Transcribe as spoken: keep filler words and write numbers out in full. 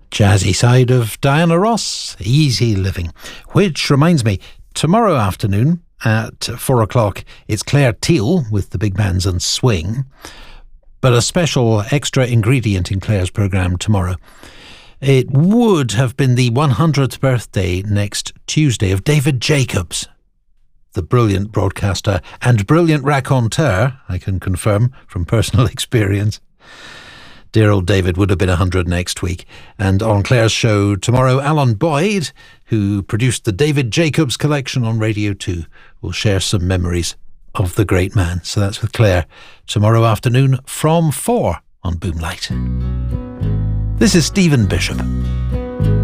Jazzy side of Diana Ross, Easy Living. Which reminds me, tomorrow afternoon at four o'clock, it's Claire Teal with the Big Bands and Swing. But a special extra ingredient in Claire's programme tomorrow. It would have been the one hundredth birthday next Tuesday of David Jacobs, the brilliant broadcaster and brilliant raconteur, I can confirm from personal experience. Dear old David would have been one hundred next week. And on Claire's show tomorrow, Alan Boyd, who produced the David Jacobs collection on Radio two, will share some memories of the great man. So that's with Claire tomorrow afternoon from four on Boomlight. This is Stephen Bishop.